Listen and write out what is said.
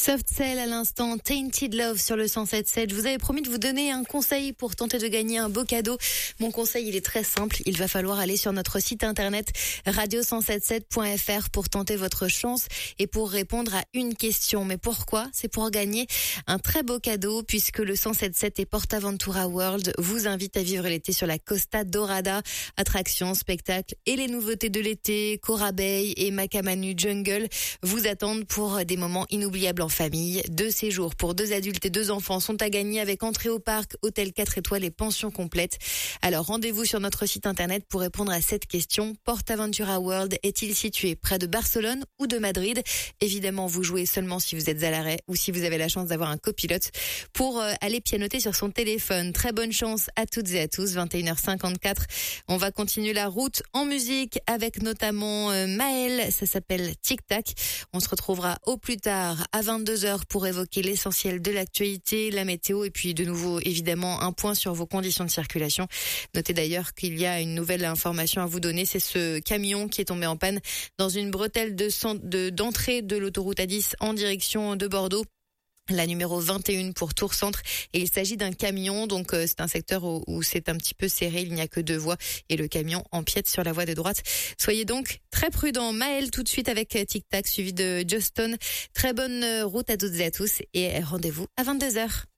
Soft Cell à l'instant, Tainted Love sur le 107.7. Je vous avais promis de vous donner un conseil pour tenter de gagner un beau cadeau. Mon conseil, il est très simple. Il va falloir aller sur notre site internet radio177.fr pour tenter votre chance et pour répondre à une question. Mais pourquoi ? C'est pour gagner un très beau cadeau puisque le 107.7 et PortAventura World vous invitent à vivre l'été sur la Costa Dorada. Attractions, spectacles et les nouveautés de l'été, Cora Bay et Macamanu Jungle vous attendent pour des moments inoubliables en famille. 2 séjours pour 2 adultes et 2 enfants sont à gagner avec entrée au parc, hôtel 4 étoiles et pension complète. Alors rendez-vous sur notre site internet pour répondre à cette question. PortAventura World est-il situé près de Barcelone ou de Madrid ? Évidemment, vous jouez seulement si vous êtes à l'arrêt ou si vous avez la chance d'avoir un copilote pour aller pianoter sur son téléphone. Très bonne chance à toutes et à tous. 21h54. On va continuer la route en musique avec notamment Maël. Ça s'appelle Tic Tac. On se retrouvera au plus tard à 22h pour évoquer l'essentiel de l'actualité, la météo et puis de nouveau évidemment un point sur vos conditions de circulation. Notez d'ailleurs qu'il y a une nouvelle information à vous donner, c'est ce camion qui est tombé en panne dans une bretelle d'entrée de l'autoroute A10 en direction de Bordeaux. La numéro 21 pour Tours Centre et il s'agit d'un camion, donc c'est un secteur où c'est un petit peu serré, il n'y a que 2 voies et le camion empiète sur la voie de droite. Soyez donc très prudents. Maël tout de suite avec Tic Tac suivi de Juston. Très bonne route à toutes et à tous et rendez-vous à 22h.